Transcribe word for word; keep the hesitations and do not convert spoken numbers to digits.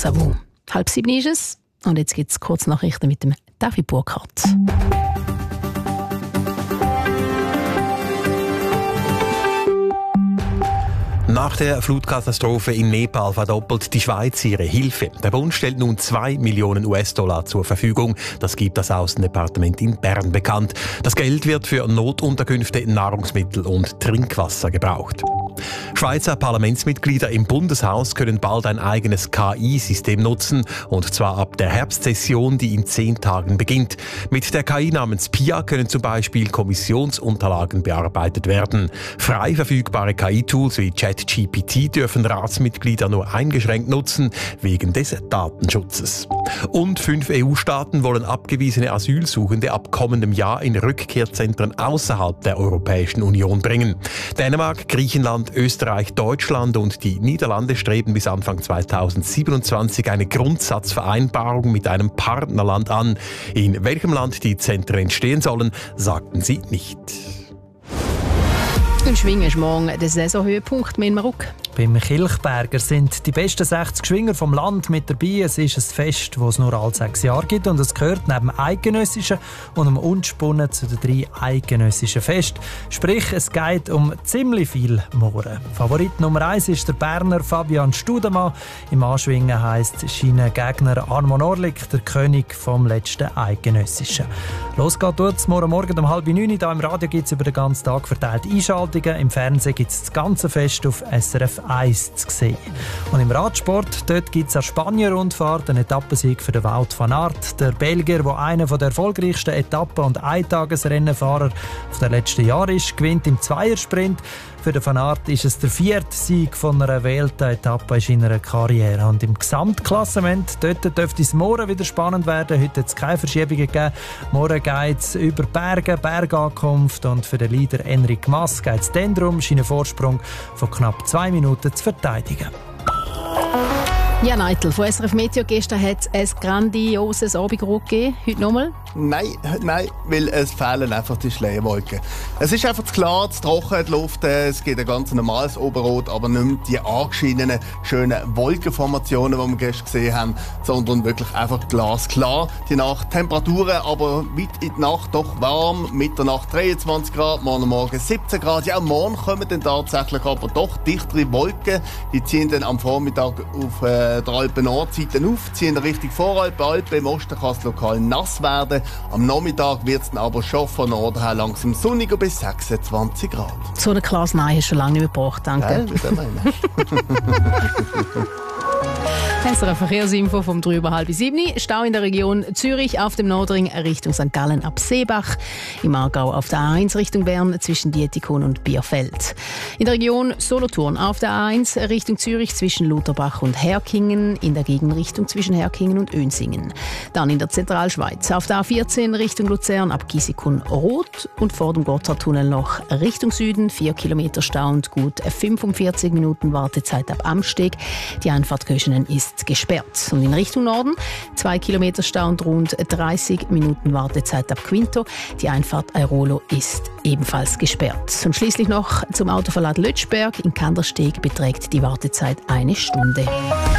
Savo. Halb sieben ist es und jetzt gibt es Kurznachrichten mit dem David Burkhardt. Nach der Flutkatastrophe in Nepal verdoppelt die Schweiz ihre Hilfe. Der Bund stellt nun zwei Millionen U S-Dollar zur Verfügung. Das gibt das Aussendepartement in Bern bekannt. Das Geld wird für Notunterkünfte, Nahrungsmittel und Trinkwasser gebraucht. Schweizer Parlamentsmitglieder im Bundeshaus können bald ein eigenes K I-System nutzen, und zwar ab der Herbstsession, die in zehn Tagen beginnt. Mit der K I namens P I A können zum Beispiel Kommissionsunterlagen bearbeitet werden. Frei verfügbare K I-Tools wie ChatGPT dürfen Ratsmitglieder nur eingeschränkt nutzen, wegen des Datenschutzes. Und fünf E U-Staaten wollen abgewiesene Asylsuchende ab kommendem Jahr in Rückkehrzentren außerhalb der Europäischen Union bringen. Dänemark, Griechenland, Österreich, Deutschland und die Niederlande streben bis Anfang zweitausendsiebenundzwanzig eine Grundsatzvereinbarung mit einem Partnerland an. In welchem Land die Zentren entstehen sollen, sagten sie nicht. Im Schwingen ist morgen der Saisonhöhepunkt in Marok. Beim Kilchberger sind die besten sechzig Schwinger vom Land mit dabei. Es ist ein Fest, das es nur alle sechs Jahre gibt, und es gehört neben dem eidgenössischen und dem Unspunnen zu den drei eidgenössischen Festen. Sprich, es geht um ziemlich viel Mohren. Favorit Nummer eins ist der Berner Fabian Studemann. Im Anschwingen heisst sein Gegner Armon Orlik, der König vom letzten eidgenössischen. Los geht es morgen Morgen um halb neun. Hier im Radio gibt es über den ganzen Tag verteilt Einschaltungen. Im Fernsehen gibt es das ganze Fest auf S R F eins zu sehen. Und im Radsport, dort gibt es eine Spanier-Rundfahrt, einen Etappensieg für den Wout van Aert. Der Belgier, der einer der erfolgreichsten Etappen- und Eintagesrennenfahrer der letzten Jahre ist, gewinnt im Zweiersprint. Für den Van Aert ist es der vierte Sieg von einer gewählten Etappe in seiner Karriere. Und im Gesamtklassement, dort dürfte es morgen wieder spannend werden. Heute hat es keine Verschiebungen gegeben. Morgen geht es über Berge, Bergankunft, und für den Leader Enric Mas geht es dann darum, seinen Vorsprung von knapp zwei Minuten zu verteidigen. Ja, Neitel, von S R F Meteo gestern hat es ein grandioses Abendrot gegeben. Heute nochmal? Nein, nein, weil es fehlen einfach die Schleierwolken. Es ist einfach zu klar, zu trocken, die Luft, es gibt ein ganz normales Oberrot, aber nicht mehr die angeschienenen, schönen Wolkenformationen, die wir gestern gesehen haben, sondern wirklich einfach glasklar. Die Nacht, Temperaturen aber weit in die Nacht doch warm, Mitternacht dreiundzwanzig Grad, morgen Morgen siebzehn Grad. Ja, morgen kommen dann tatsächlich aber doch dichtere Wolken, die ziehen dann am Vormittag auf äh, der Alpen-Nordseite auf, ziehen Richtung Voralpen, Alpen, im Osten kann es lokal nass werden. Am Nachmittag wird es dann aber schon von Norden her langsam sonniger bis sechsundzwanzig Grad. So ein Glas Nein hast du schon lange nicht mehr gebracht, danke. Gell, wie der meine. S R F Verkehrsinfo vom drei über halb sieben. Stau in der Region Zürich auf dem Nordring Richtung Sankt Gallen ab Seebach. Im Aargau auf der A eins Richtung Bern zwischen Dietikon und Bierfeld. In der Region Solothurn auf der A eins Richtung Zürich zwischen Lutherbach und Herkingen. In der Gegenrichtung zwischen Herkingen und Önsingen. Dann in der Zentralschweiz auf der A vierzehn Richtung Luzern ab Gisikon Rot. Und vor dem Gotthardtunnel noch Richtung Süden. vier Kilometer Stau und gut fünfundvierzig Minuten Wartezeit ab Amsteg. Die Einfahrt Köschenen ist gesperrt. Und in Richtung Norden zwei Kilometer Stau und rund dreißig Minuten Wartezeit ab Quinto. Die Einfahrt Airolo ist ebenfalls gesperrt. Und schließlich noch zum Autoverlad Lötschberg. In Kandersteg beträgt die Wartezeit eine Stunde.